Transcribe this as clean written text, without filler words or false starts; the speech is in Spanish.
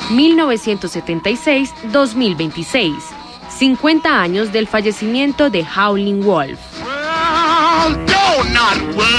1976-2026. 50 años del fallecimiento de Howlin' Wolf. Well, you're not well.